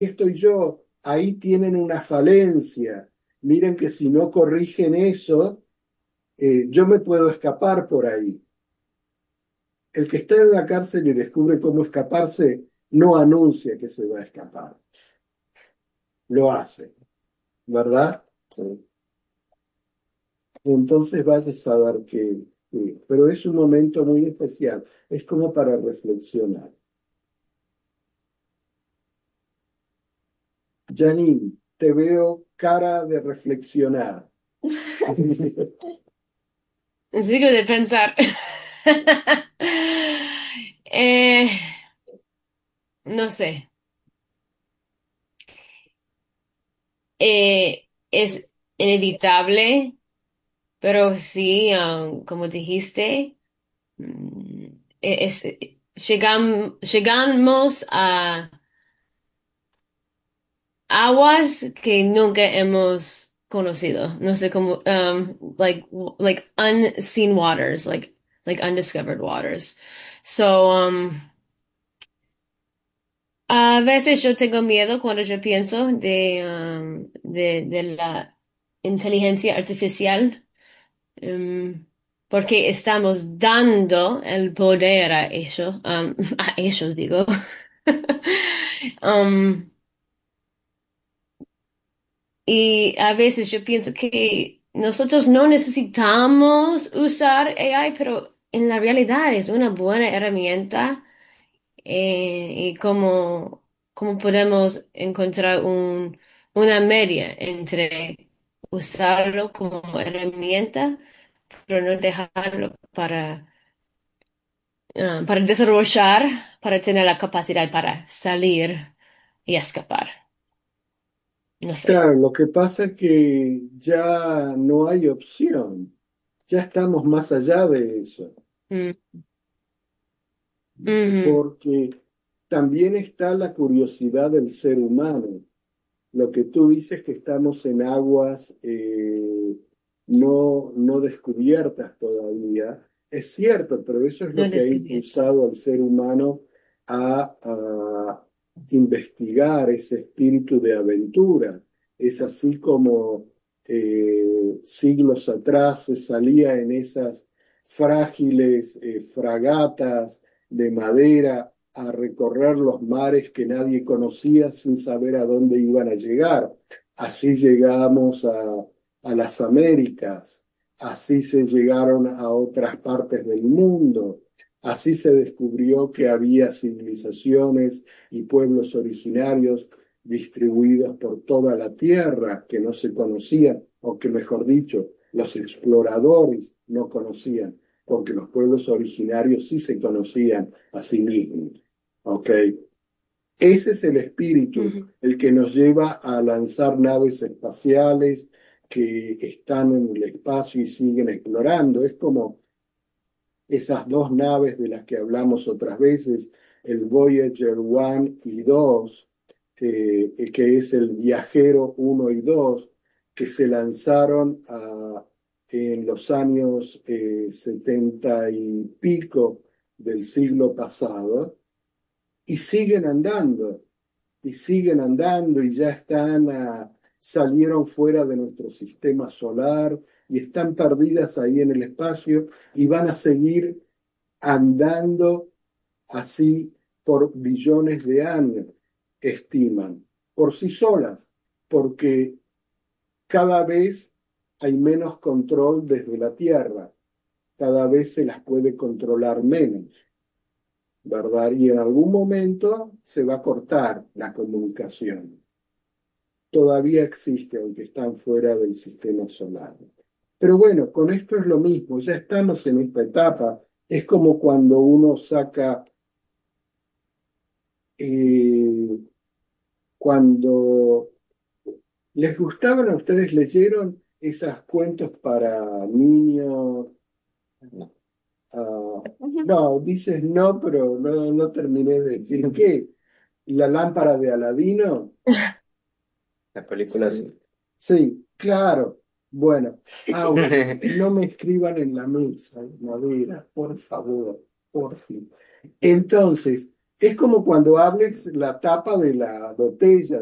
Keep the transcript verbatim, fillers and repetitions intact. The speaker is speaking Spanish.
estoy yo, ahí tienen una falencia. Miren que si no corrigen eso, eh, yo me puedo escapar por ahí. El que está en la cárcel y descubre cómo escaparse, no anuncia que se va a escapar, lo hace, ¿verdad? Sí. Entonces vaya a saber que, que- pero es un momento muy especial, es como para reflexionar. Janine, te veo cara de reflexionar. Sigo de pensar. Eh, no sé. Eh, es inevitable, pero sí, um, como dijiste, mm, e- es, llegam- llegamos a aguas que nunca hemos conocido. No sé cómo, um, like, like unseen waters, like, like undiscovered waters. So, um, a veces yo tengo miedo cuando yo pienso de, um, de, de la inteligencia artificial, um, porque estamos dando el poder a ellos, um, a ellos digo. Um, y a veces yo pienso que nosotros no necesitamos usar A I, pero en la realidad es una buena herramienta. Eh, y cómo, cómo podemos encontrar un, una media entre usarlo como herramienta, pero no dejarlo para, ah, para desarrollar, para tener la capacidad para salir y escapar. No sé. Claro, lo que pasa es que ya no hay opción, ya estamos más allá de eso, Mm, ujú, porque también está la curiosidad del ser humano. Lo que tú dices que estamos en aguas eh, no, no descubiertas todavía, es cierto, pero eso es no lo que ha descubierto. impulsado al ser humano a, a investigar ese espíritu de aventura. Es así como eh, siglos atrás se salía en esas frágiles eh, fragatas de madera a recorrer los mares que nadie conocía sin saber a dónde iban a llegar. Así llegamos a, a las Américas, así se llegaron a otras partes del mundo, así se descubrió que había civilizaciones y pueblos originarios distribuidos por toda la tierra que no se conocían, o que mejor dicho, los exploradores no conocían, porque los pueblos originarios sí se conocían a sí mismos. ¿Ok? Ese es el espíritu, Ujú, el que nos lleva a lanzar naves espaciales que están en el espacio y siguen explorando. Es como esas dos naves de las que hablamos otras veces, el Voyager uno y dos, eh, que es el Viajero uno y dos, que se lanzaron a- en los años eh, setenta y pico del siglo pasado y siguen andando, y siguen andando y ya están, a- salieron fuera de nuestro sistema solar y están perdidas ahí en el espacio y van a seguir andando así por billones de años, estiman, por sí solas, porque cada vez hay menos control desde la Tierra, cada vez se las puede controlar menos. ¿Verdad? Y en algún momento se va a cortar la comunicación. Todavía existe, aunque están fuera del sistema solar. Pero bueno, con esto es lo mismo, ya estamos en esta etapa. Es como cuando uno saca, eh, cuando les gustaban a ustedes, leyeron esos cuentos para niños. Ah, no, dices no, pero no, no terminé de decir qué. La lámpara de Aladino. La película sí. Sí, claro. Bueno, au, no me escriban en la mesa, madera, por favor, por fin. Entonces, Es como cuando hables la tapa de la botella